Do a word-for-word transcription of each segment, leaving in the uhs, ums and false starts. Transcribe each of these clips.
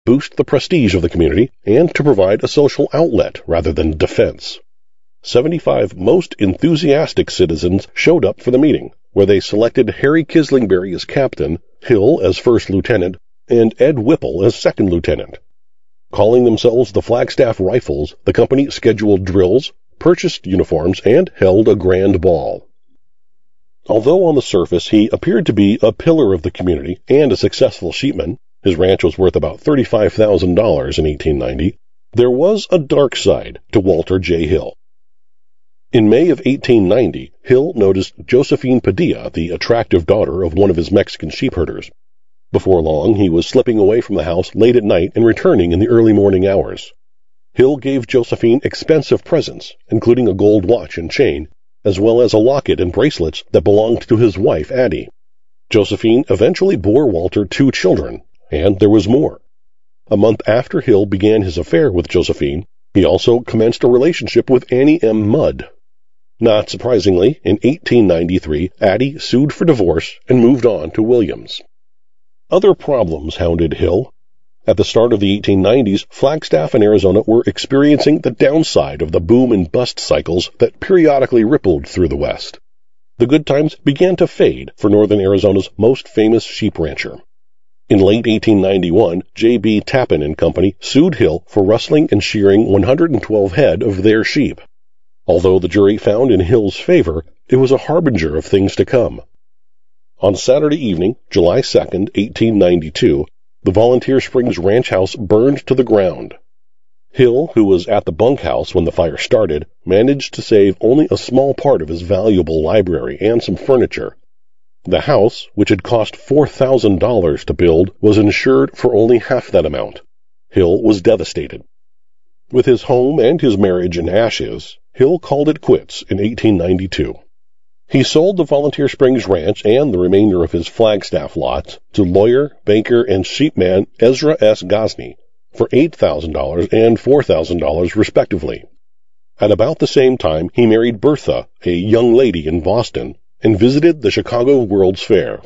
boost the prestige of the community and to provide a social outlet rather than defense. seventy-five most enthusiastic citizens showed up for the meeting, where they selected Harry Kislingberry as captain, Hill as first lieutenant, and Ed Whipple as second lieutenant. Calling themselves the Flagstaff Rifles, the company scheduled drills, purchased uniforms, and held a grand ball. Although on the surface he appeared to be a pillar of the community and a successful sheepman, his ranch was worth about thirty-five thousand dollars in eighteen ninety, there was a dark side to Walter J. Hill. In May of eighteen ninety, Hill noticed Josephine Padilla, the attractive daughter of one of his Mexican sheepherders. Before long, he was slipping away from the house late at night and returning in the early morning hours. Hill gave Josephine expensive presents, including a gold watch and chain, as well as a locket and bracelets that belonged to his wife, Addie. Josephine eventually bore Walter two children, and there was more. A month after Hill began his affair with Josephine, he also commenced a relationship with Annie M. Mudd. Not surprisingly, in eighteen ninety-three, Addie sued for divorce and moved on to Williams. Other problems hounded Hill. At the start of the eighteen nineties, Flagstaff and Arizona were experiencing the downside of the boom and bust cycles that periodically rippled through the West. The good times began to fade for northern Arizona's most famous sheep rancher. In late eighteen ninety-one, J B. Tappan and Company sued Hill for rustling and shearing one hundred twelve head of their sheep. Although the jury found in Hill's favor, it was a harbinger of things to come. On Saturday evening, July second, eighteen ninety-two, the Volunteer Springs ranch house burned to the ground. Hill, who was at the bunkhouse when the fire started, managed to save only a small part of his valuable library and some furniture. The house, which had cost four thousand dollars to build, was insured for only half that amount. Hill was devastated. With his home and his marriage in ashes, Hill called it quits in eighteen ninety-two. He sold the Volunteer Springs Ranch and the remainder of his Flagstaff lots to lawyer, banker, and sheepman Ezra S. Gosney for eight thousand dollars and four thousand dollars respectively. At about the same time, he married Bertha, a young lady in Boston, and visited the Chicago World's Fair.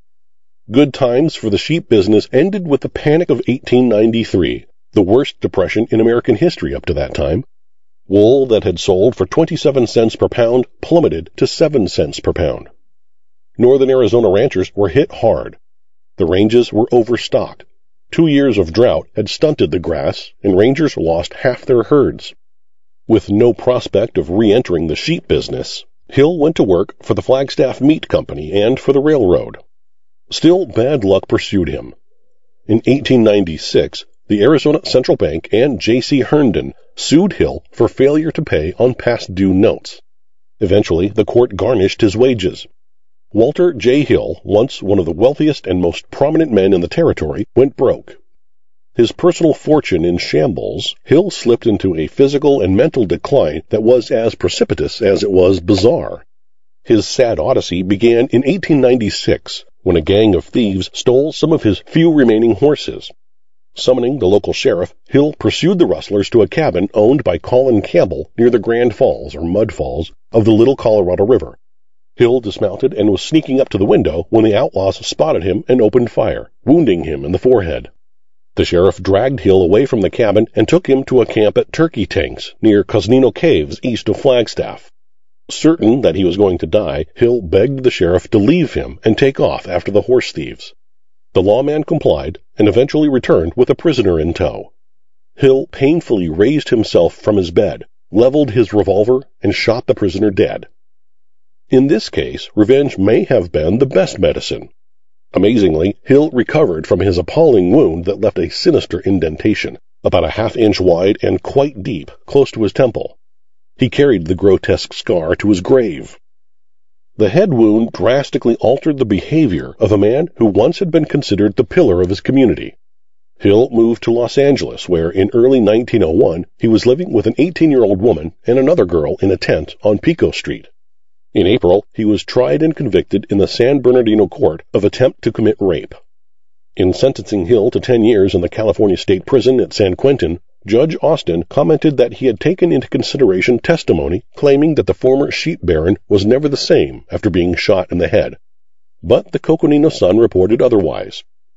Good times for the sheep business ended with the Panic of eighteen ninety-three, the worst depression in American history up to that time. Wool that had sold for twenty-seven cents per pound plummeted to seven cents per pound. Northern Arizona ranchers were hit hard. The ranges were overstocked. Two years of drought had stunted the grass, and rangers lost half their herds. With no prospect of re-entering the sheep business, Hill went to work for the Flagstaff Meat Company and for the railroad. Still, bad luck pursued him. In eighteen ninety-six, the Arizona Central Bank and J C. Herndon sued Hill for failure to pay on past due notes. Eventually, the court garnished his wages. Walter J. Hill, once one of the wealthiest and most prominent men in the territory, went broke. His personal fortune in shambles, Hill slipped into a physical and mental decline that was as precipitous as it was bizarre. His sad odyssey began in eighteen ninety-six, when a gang of thieves stole some of his few remaining horses. Summoning the local sheriff, Hill pursued the rustlers to a cabin owned by Colin Campbell near the Grand Falls, or Mud Falls, of the Little Colorado River. Hill dismounted and was sneaking up to the window when the outlaws spotted him and opened fire, wounding him in the forehead. The sheriff dragged Hill away from the cabin and took him to a camp at Turkey Tanks near Cosnino Caves east of Flagstaff. Certain that he was going to die, Hill begged the sheriff to leave him and take off after the horse thieves. The lawman complied and eventually returned with a prisoner in tow. Hill painfully raised himself from his bed, leveled his revolver, and shot the prisoner dead. In this case, revenge may have been the best medicine. Amazingly, Hill recovered from his appalling wound that left a sinister indentation, about a half inch wide and quite deep, close to his temple. He carried the grotesque scar to his grave. The head wound drastically altered the behavior of a man who once had been considered the pillar of his community. Hill moved to Los Angeles, where in early nineteen oh one he was living with an eighteen-year-old woman and another girl in a tent on Pico Street. In April, he was tried and convicted in the San Bernardino court of attempt to commit rape. In sentencing Hill to ten years in the California State Prison at San Quentin, Judge Austin commented that he had taken into consideration testimony claiming that the former sheep baron was never the same after being shot in the head. But the Coconino Sun reported otherwise.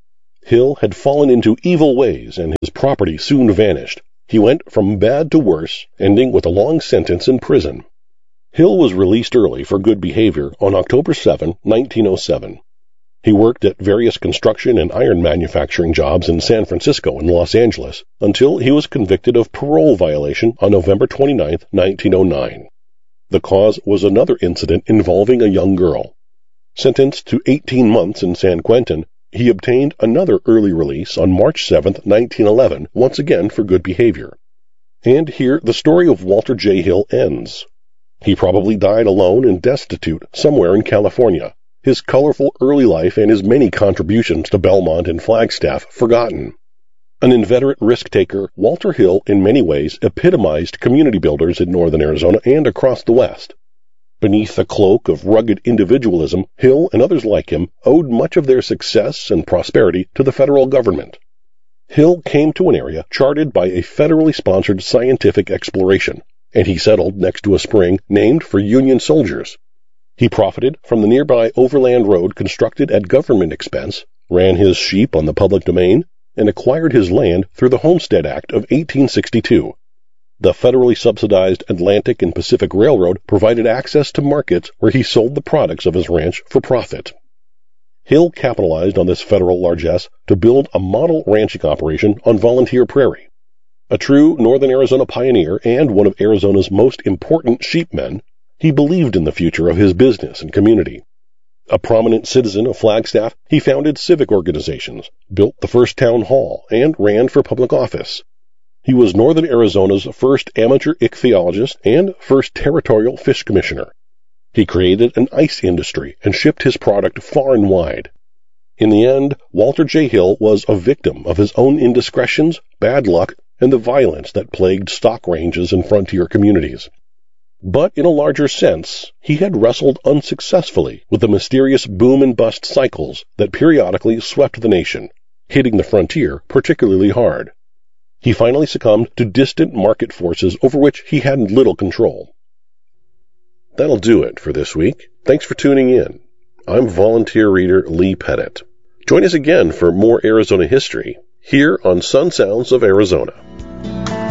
Hill had fallen into evil ways and his property soon vanished. He went from bad to worse, ending with a long sentence in prison. Hill was released early for good behavior on October seventh, nineteen oh seven. He worked at various construction and iron manufacturing jobs in San Francisco and Los Angeles until he was convicted of parole violation on November twenty-ninth, nineteen oh nine. The cause was another incident involving a young girl. Sentenced to eighteen months in San Quentin, he obtained another early release on March seventh, nineteen eleven, once again for good behavior. And here the story of Walter J. Hill ends. He probably died alone and destitute somewhere in California, his colorful early life and his many contributions to Belmont and Flagstaff forgotten. An inveterate risk-taker, Walter Hill in many ways epitomized community builders in northern Arizona and across the West. Beneath the cloak of rugged individualism, Hill and others like him owed much of their success and prosperity to the federal government. Hill came to an area charted by a federally sponsored scientific exploration, and he settled next to a spring named for Union soldiers. He profited from the nearby overland road constructed at government expense, ran his sheep on the public domain, and acquired his land through the Homestead Act of eighteen sixty-two. The federally subsidized Atlantic and Pacific Railroad provided access to markets where he sold the products of his ranch for profit. Hill capitalized on this federal largesse to build a model ranching operation on Volunteer Prairie. A true northern Arizona pioneer and one of Arizona's most important sheepmen, he believed in the future of his business and community. A prominent citizen of Flagstaff, he founded civic organizations, built the first town hall, and ran for public office. He was northern Arizona's first amateur ichthyologist and first territorial fish commissioner. He created an ice industry and shipped his product far and wide. In the end, Walter J. Hill was a victim of his own indiscretions, bad luck, and the violence that plagued stock ranges and frontier communities. But in a larger sense, he had wrestled unsuccessfully with the mysterious boom and bust cycles that periodically swept the nation, hitting the frontier particularly hard. He finally succumbed to distant market forces over which he had little control. That'll do it for this week. Thanks for tuning in. I'm volunteer reader Lee Pettit. Join us again for more Arizona history here on Sun Sounds of Arizona.